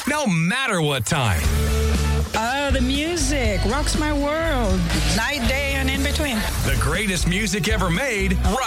no matter what time. The music rocks my world. Night, day, and in between. The greatest music ever made, right